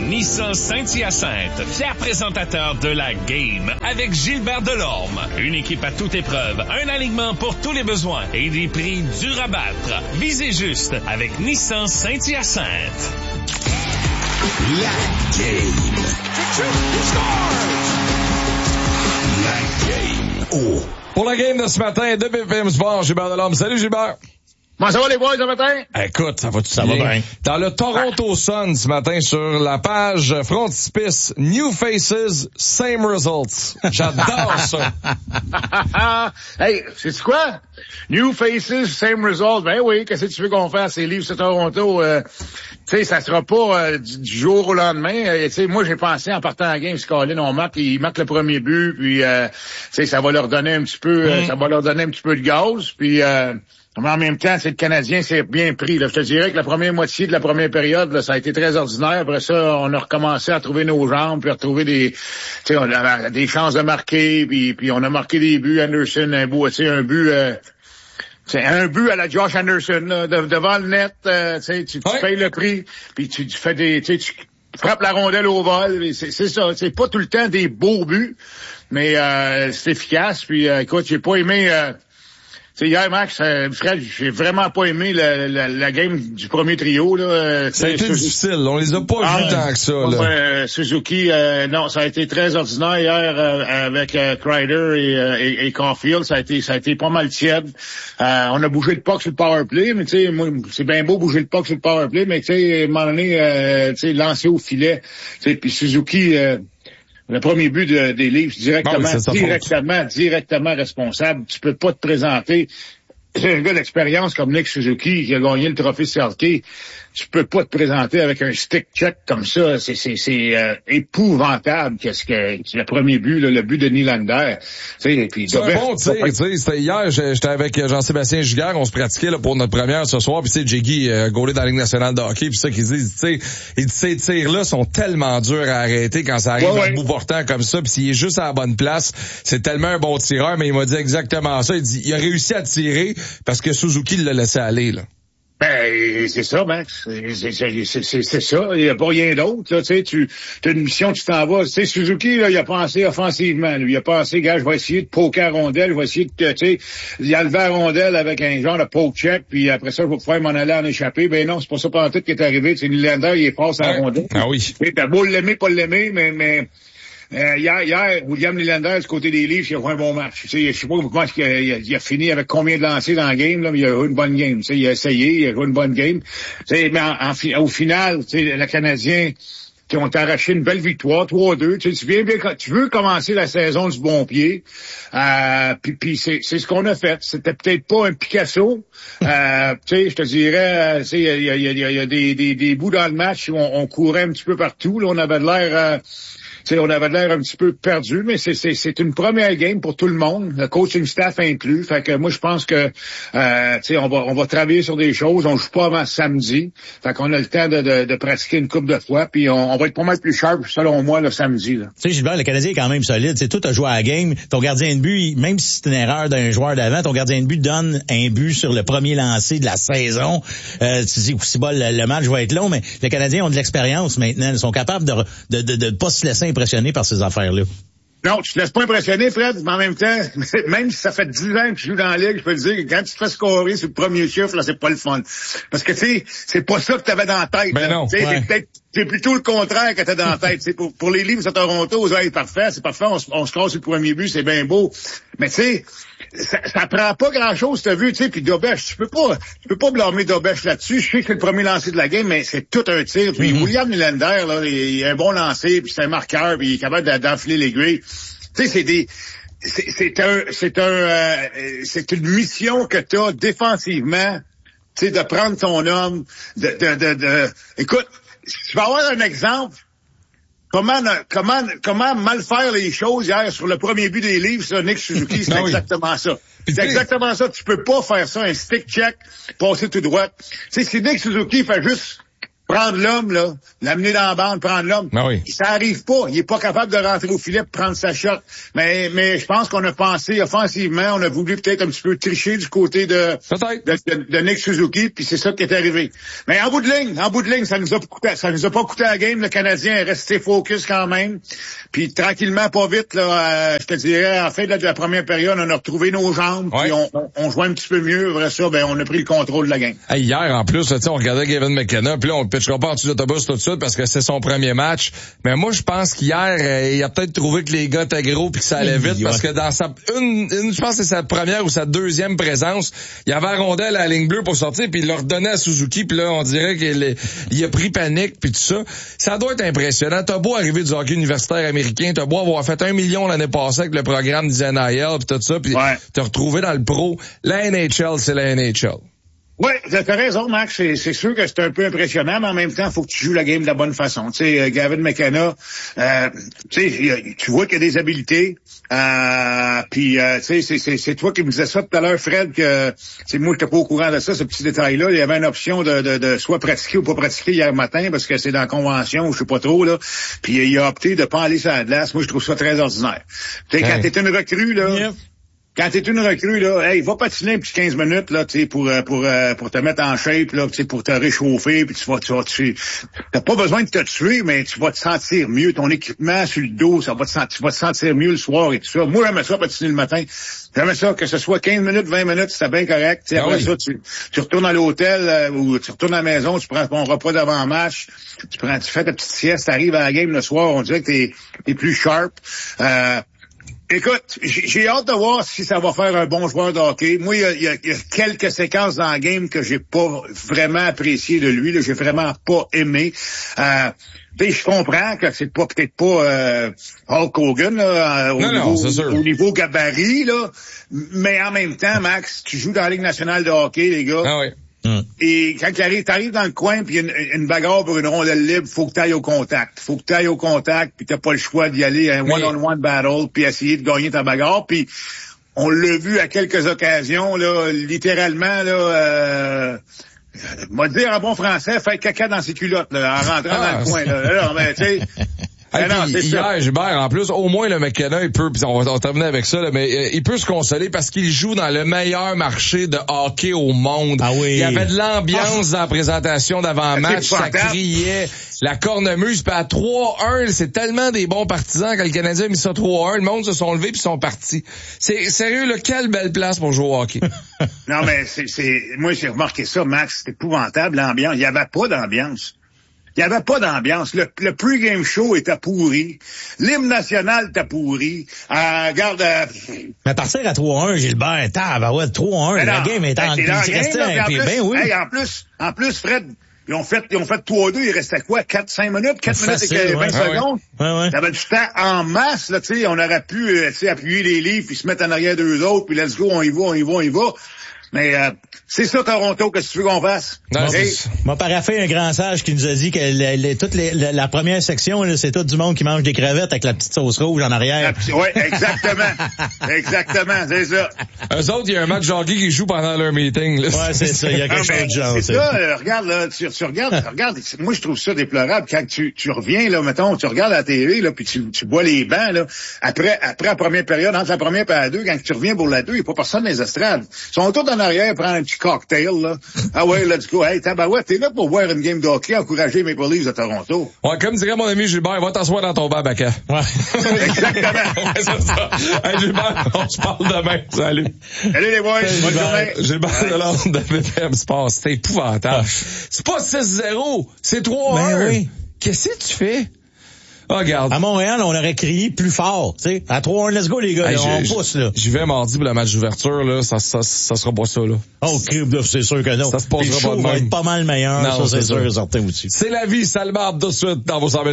Nissan Saint-Hyacinthe, fier présentateur de la Game avec Gilbert Delorme. Une équipe à toute épreuve, un alignement pour tous les besoins et des prix durs à battre. Visez juste avec Nissan Saint-Hyacinthe. La Game. La Game. Oh. Pour la game de ce matin de BPM Sport, Gilbert Delorme. Salut Gilbert. Comment ça va les boys ce matin? Écoute, ça va bien. Dans le Toronto Sun ce matin sur la page frontispice, New Faces, Same Results. J'adore ça. Hey, sais-tu quoi? New Faces, Same Results. Ben oui, qu'est-ce que tu veux qu'on fasse ces livres sur Toronto? Tu sais, ça sera pas du jour au lendemain. Tu sais, moi j'ai pensé en partant à la game, si Colin, ils marquent le premier but, puis tu sais, ça va leur donner un petit peu, ça va leur donner un petit peu de gaz, puis mais en même temps, c'est le Canadien s'est bien pris. Là. Je te dirais que la première moitié de la première période, là, ça a été très ordinaire. Après ça, on a recommencé à trouver nos jambes, puis à retrouver des chances de marquer, puis on a marqué des buts. Anderson, un but un but à la Josh Anderson, là, devant le net. Tu payes le prix, puis tu fais tu frappes la rondelle au vol. C'est ça. C'est pas tout le temps des beaux buts, mais c'est efficace. Puis écoute, j'ai pas aimé. Hier, Max, Fred, j'ai vraiment pas aimé la game du premier trio, là. Ça a été difficile. On les a pas vus tant que ça, là. Suzuki, non, ça a été très ordinaire hier, avec Kreider et Caulfield. Ça a été pas mal tiède. On a bougé le puck sur le power play, mais tu sais, moi, c'est bien beau bouger le puck sur le power play, mais tu sais, à un moment donné, tu sais, lancer au filet. Tu sais, puis Suzuki, le premier but des Leafs, directement responsable. Tu peux pas te présenter. C'est un gars d'expérience comme Nick Suzuki qui a gagné le trophée Selke. Tu peux pas te présenter avec un stick check comme ça. C'est épouvantable qu'est-ce que le premier but, là, le but de Nylander. C'est un bon tir, tu sais. C'était hier, j'étais avec Jean-Sébastien Giguère, on se pratiquait là pour notre première ce soir, puis tu sais, Jiggy gaulé dans la Ligue nationale de hockey, puis ça qu'ils disent, tu sais, ces tirs-là sont tellement durs à arrêter quand ça arrive à bout portant comme ça, puis s'il est juste à la bonne place, c'est tellement un bon tireur, mais il m'a dit exactement ça. Il dit, il a réussi à tirer parce que Suzuki l'a laissé aller, là. Ben, c'est ça, Max. C'est ça. Il n'y a pas rien d'autre, là. Tu sais, tu as une mission, tu t'en vas. Tu sais, Suzuki, là, il a pensé offensivement. Lui, il a pensé, gars, je vais essayer de poker à rondelle, je vais essayer de, tu sais, il a levé à rondelle avec un genre de poke check, puis après ça, je vais pouvoir m'en aller en échapper. Ben non, c'est pas ça pendant tout qui est arrivé. Tu sais, Nylander, il est passe à la rondelle. Ah oui. Tu sais, t'as beau l'aimer, pas l'aimer, mais hier, William Nylander, du côté des Leafs, il a fait un bon match. Tu sais, je sais pas comment il a fini avec combien de lancers dans la game, là, mais il a eu une bonne game. Tu sais, il a essayé, il a eu une bonne game. Tu sais, mais au final, tu sais, le Canadien, qui ont arraché une belle victoire, 3-2. Tu sais, tu veux commencer la saison du bon pied. Puis c'est ce qu'on a fait. C'était peut-être pas un Picasso. Tu sais, je te dirais, tu sais, il y a des bouts dans le match où on courait un petit peu partout. Là, on avait de l'air un petit peu perdu, mais c'est une première game pour tout le monde, le coaching staff inclus. Fait que moi, je pense que tu sais, on va travailler sur des choses. On joue pas avant samedi. Fait qu'on a le temps de pratiquer une couple de fois, puis on va être pas mal plus sharp, selon moi, le samedi. Tu sais, Gilbert, le Canadien est quand même solide. C'est tout à jouer à la game. Ton gardien de but, même si c'est une erreur d'un joueur d'avant, ton gardien de but donne un but sur le premier lancer de la saison. Tu dis, si bon, le match va être long, mais les Canadiens ont de l'expérience maintenant. Ils sont capables de pas se laisser impressionner par ces affaires-là. Non, tu te laisses pas impressionner, Fred, mais en même temps, même si ça fait 10 ans que tu joues dans la Ligue, je peux te dire que quand tu te fais scorer sur le premier chiffre, là, c'est pas le fun. Parce que, tu sais, c'est pas ça que t'avais dans la tête. Ben non. C'est plutôt le contraire que t'as dans la tête. C'est pour les Leafs à Toronto, c'est parfait, on se casse sur le premier but, c'est bien beau. Mais tu sais, ça prend pas grand-chose, t'as vu, tu sais, puis Dobech, tu peux pas blâmer Dobech là-dessus. Je sais que c'est le premier lancer de la game, mais c'est tout un tir. Puis William Nylander, là, il a un bon lancer, puis c'est un marqueur, puis il est capable d'enfiler l'aiguille. Tu sais, c'est une mission que t'as défensivement, tu sais, de prendre ton homme, écoute, tu vas avoir un exemple. Comment mal faire les choses hier sur le premier but des Leafs, ça, Nick Suzuki, c'est exactement ça. C'est exactement ça. Tu peux pas faire ça, un stick check, passer tout droit. Tu sais, si Nick Suzuki fait juste prendre l'homme, là, l'amener dans la bande, prendre l'homme. Ben oui. Ça arrive pas. Il est pas capable de rentrer au filet pour prendre sa shot. Mais je pense qu'on a pensé offensivement, on a voulu peut-être un petit peu tricher du côté de Nick Suzuki, puis c'est ça qui est arrivé. Mais en bout de ligne, ça nous a pas coûté la game. Le Canadien est resté focus quand même. Puis tranquillement, pas vite, là, je te dirais, en fin de la première période, on a retrouvé nos jambes, puis on jouait un petit peu mieux. Après ça, on a pris le contrôle de la game. Hey, hier, en plus, on regardait Gavin McKenna, puis là, on ne pitchera pas en dessous de l'autobus tout de suite parce que c'est son premier match. Mais moi, je pense qu'hier, il a peut-être trouvé que les gars étaient gros puis que ça allait vite parce que dans je pense que c'est sa première ou sa deuxième présence, il avait la rondelle à la ligne bleue pour sortir puis il l'a redonné à Suzuki puis là, on dirait qu'il a pris panique puis tout ça. Ça doit être impressionnant. T'as beau arriver du hockey universitaire américain, t'as beau avoir fait 1 million l'année passée avec le programme du NIL puis tout ça puis te retrouver dans le pro. La NHL, c'est la NHL. Oui, t'as raison, Max. C'est sûr que c'est un peu impressionnant, mais en même temps, il faut que tu joues la game de la bonne façon. Tu sais, Gavin McKenna, tu vois qu'il y a des habiletés. Puis, tu sais, c'est toi qui me disais ça tout à l'heure, Fred, que moi, j'étais pas au courant de ça, ce petit détail-là. Il y avait une option de soit pratiquer ou pas pratiquer hier matin, parce que c'est dans la convention, ou je sais pas trop, là. Puis, il a opté de pas aller sur la glace. Moi, je trouve ça très ordinaire. Tu sais, quand t'es une recrue, là... Yeah. Quand t'es une recrue, là, hey, va patiner un petit 15 minutes, là, tu sais, pour te mettre en shape, là, tu sais, pour te réchauffer, puis t'as pas besoin de te tuer, mais tu vas te sentir mieux. Ton équipement sur le dos, tu vas te sentir mieux le soir et tout ça. Moi, j'aimais ça patiner le matin. J'aimais ça, que ce soit 15 minutes, 20 minutes, c'était bien correct. T'sais, après ça, tu retournes à l'hôtel, ou tu retournes à la maison, tu prends ton repas d'avant-match, tu fais ta petite sieste, t'arrives à la game le soir, on dirait que t'es plus sharp. Écoute, j'ai hâte de voir si ça va faire un bon joueur de hockey. Moi, il y a quelques séquences dans la game que j'ai pas vraiment apprécié de lui. Là, j'ai vraiment pas aimé. Je comprends que c'est peut-être pas Hulk Hogan là, au niveau gabarit, là, mais en même temps, Max, tu joues dans la Ligue nationale de hockey, les gars. Ah oui. Et quand t'arrives dans le coin puis il y a une bagarre pour une rondelle libre, faut que t'ailles au contact. Puis t'as pas le choix d'y aller à un one-on-one battle puis essayer de gagner ta bagarre. Puis on l'a vu à quelques occasions, là, littéralement, là, m'a dire en bon français, faire caca dans ses culottes, là, en rentrant dans le coin, là. Alors, mais tu sais. Hey, hier, Gilbert, en plus, au moins le McKenna, il peut, puis on va terminer avec ça, là, mais il peut se consoler parce qu'il joue dans le meilleur marché de hockey au monde. Ah oui. Il y avait de l'ambiance dans la présentation d'avant-match, ça criait, la cornemuse, puis à 3-1, c'est tellement des bons partisans quand le Canadien a mis ça 3-1, le monde se sont levés puis sont partis. C'est sérieux, là, quelle belle place pour jouer au hockey. Non, mais moi j'ai remarqué ça, Max, c'est épouvantable l'ambiance. Il n'y avait pas d'ambiance. Il n'y avait pas d'ambiance. Le pre-game show était pourri. L'hymne national était pourri. Regarde... Mais partir à 3-1, Gilbert, 3-1, la game est en... En plus, Fred, ils ont fait 3-2, il restait quoi? 4-5 minutes? 4 minutes et 20 secondes? Ouais. T'avais du temps en masse, là, tu sais. On aurait pu, appuyer les livres puis se mettre en arrière d'eux autres, puis let's go, on y va. Mais c'est ça, Toronto, qu'est-ce que tu veux qu'on fasse? M'a paraffé un grand sage qui nous a dit que la première section, là, c'est tout du monde qui mange des crevettes avec la petite sauce rouge en arrière. Oui, exactement. Exactement, c'est ça. Eux autres, il y a un match de hockey qui joue pendant leur meeting. Là. Ouais, c'est ça, il y a quelque chose de genre. C'est ça, regarde, là, tu regardes, moi je trouve ça déplorable. Quand tu reviens, là, mettons, tu regardes la télé, là, puis tu vois les bancs, là, après la première période, entre la première et la 2, quand tu reviens pour la 2, il n'y a pas personne dans les estrades. Ils sont tous en arrière, prendre un petit cocktail, là. Ah ouais, let's go. Hey, tabarouette, t'es là pour voir une game de hockey, encourager Maple Leafs de Toronto. Ouais, comme dirait mon ami Gilbert, va t'asseoir dans ton banc, Bacca. Ouais. Exactement. Ouais, c'est ça. Hey, Gilbert, on se parle demain. Salut. Salut les boys. Bonne journée. Gilbert Delorme de BPM Sports. C'était épouvantable. C'est pas 6-0, c'est 3-1. Ben oui. Qu'est-ce que tu fais? Oh, regarde. À Montréal, on aurait crié plus fort, tu sais. À 3-1, let's go, les gars, hey, là, on pousse, là. J'y vais mardi pour le match d'ouverture, là. Ça sera pas ça, là. Oh, c'est sûr que non. Ça se passera pas de même. Va être pas mal meilleur, non, ça, c'est sûr, certain aussi. C'est la vie, Salmarde, tout de suite, dans vos